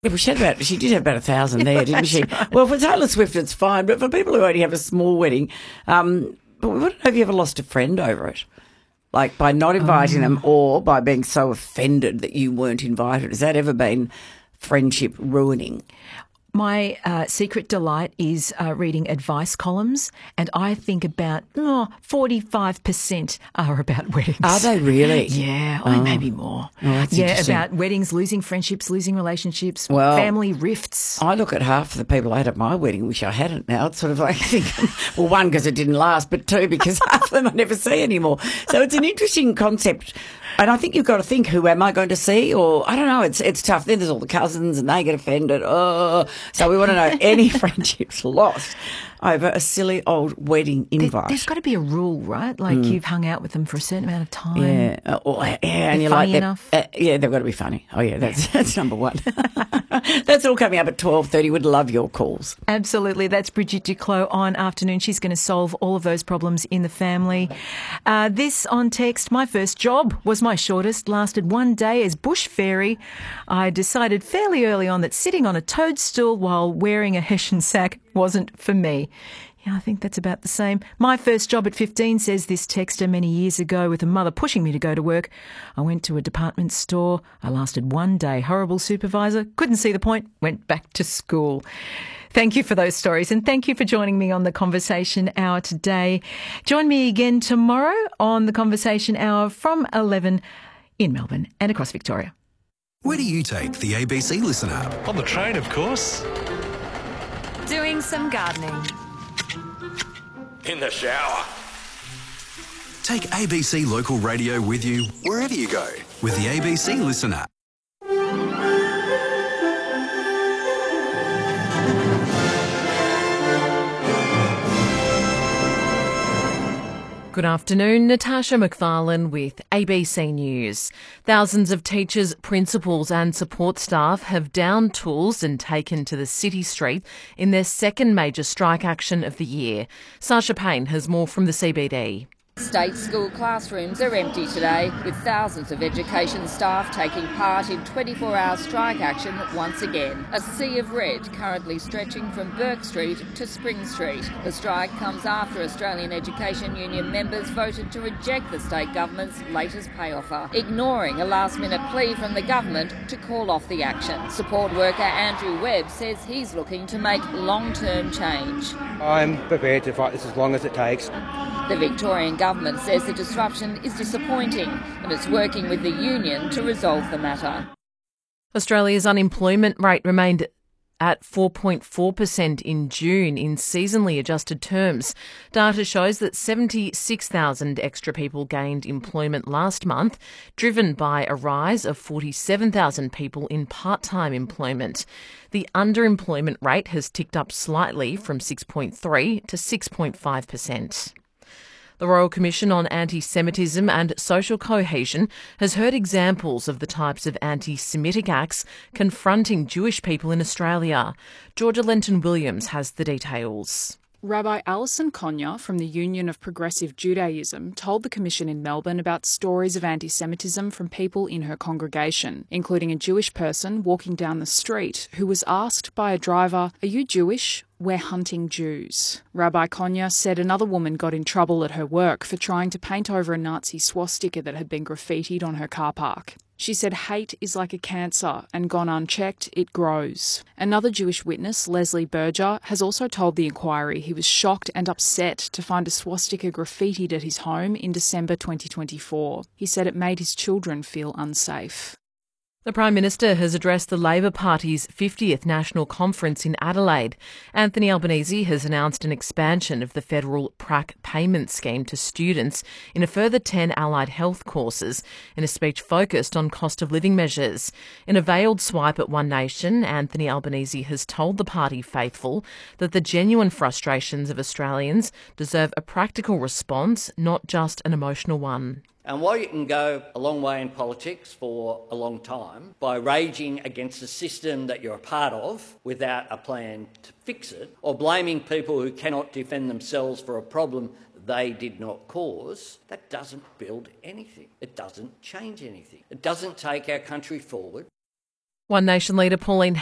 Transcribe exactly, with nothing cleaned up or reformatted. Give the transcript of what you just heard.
Yeah, well, she, had about, she did have about a thousand there, didn't she? Right. Well, for Taylor Swift, it's fine, but for people who only have a small wedding, um, but have you ever lost a friend over it? Like by not inviting Oh. them or by being so offended that you weren't invited? Has that ever been friendship ruining? My uh, secret delight is uh, reading advice columns, and I think about oh, forty-five percent are about weddings. Are they really? Yeah, Oh. or maybe more. Oh, that's yeah, interesting. about weddings, losing friendships, losing relationships, Well, family rifts. I look at half the people I had at my wedding, wish I hadn't now. It's sort of like, thinking, well, one, because it didn't last, but two, because half of them I never see anymore. So it's an interesting concept. And I think you've got to think, who am I going to see? Or, I don't know, it's it's tough. Then there's all the cousins and they get offended. Oh, so we want to know any friendships lost over a silly old wedding invite. There, there's got to be a rule, right? Like Mm. you've hung out with them for a certain amount of time. Yeah, uh, or, yeah, and They're you're funny like, enough. Uh, yeah, they've got to be funny. Oh yeah, that's that's number one. That's all coming up at twelve thirty. Would love your calls. Absolutely. That's Bridget Duclos on Afternoon. She's going to solve all of those problems in the family. Uh, this on text, my first job was my shortest, lasted one day as bush fairy. I decided fairly early on that sitting on a toadstool while wearing a Hessian sack wasn't for me. Yeah, I think that's about the same. My first job at fifteen, says this texter, many years ago with a mother pushing me to go to work. I went to a department store. I lasted one day. Horrible supervisor. Couldn't see the point. Went back to school. Thank you for those stories, and thank you for joining me on the Conversation Hour today. Join me again tomorrow on the Conversation Hour from eleven in Melbourne and across Victoria. Where do you take the A B C Listen app? On the train, of course. Doing some gardening. In the shower. Take A B C Local Radio with you wherever you go with the A B C Listen app. Good afternoon, Natasha McFarlane with A B C News. Thousands of teachers, principals and support staff have downed tools and taken to the city street in their second major strike action of the year. Sasha Payne has more from the C B D. State school classrooms are empty today, with thousands of education staff taking part in twenty-four hour strike action once again. A sea of red currently stretching from Burke Street to Spring Street. The strike comes after Australian Education Union members voted to reject the state government's latest pay offer, ignoring a last-minute plea from the government to call off the action. Support worker Andrew Webb says he's looking to make long-term change. I'm prepared to fight this as long as it takes. The Victorian government says the disruption is disappointing and it's working with the union to resolve the matter. Australia's unemployment rate remained at four point four percent in June in seasonally adjusted terms. Data shows that seventy-six thousand extra people gained employment last month, driven by a rise of forty-seven thousand people in part-time employment. The underemployment rate has ticked up slightly from six point three to six point five percent. The Royal Commission on Anti-Semitism and Social Cohesion has heard examples of the types of anti-Semitic acts confronting Jewish people in Australia. Georgia Lenton-Williams has the details. Rabbi Alison Konya from the Union of Progressive Judaism told the Commission in Melbourne about stories of anti-Semitism from people in her congregation, including a Jewish person walking down the street who was asked by a driver, "Are you Jewish? We're hunting Jews." Rabbi Konya said another woman got in trouble at her work for trying to paint over a Nazi swastika that had been graffitied on her car park. She said hate is like a cancer and gone unchecked, it grows. Another Jewish witness, Leslie Berger, has also told the inquiry he was shocked and upset to find a swastika graffitied at his home in December twenty twenty-four. He said it made his children feel unsafe. The Prime Minister has addressed the Labor Party's fiftieth National Conference in Adelaide. Anthony Albanese has announced an expansion of the federal P R A C payment scheme to students in a further ten allied health courses in a speech focused on cost of living measures. In a veiled swipe at One Nation, Anthony Albanese has told the party faithful that the genuine frustrations of Australians deserve a practical response, not just an emotional one. And while you can go a long way in politics for a long time by raging against a system that you're a part of without a plan to fix it, or blaming people who cannot defend themselves for a problem they did not cause, that doesn't build anything. It doesn't change anything. It doesn't take our country forward. One Nation leader Pauline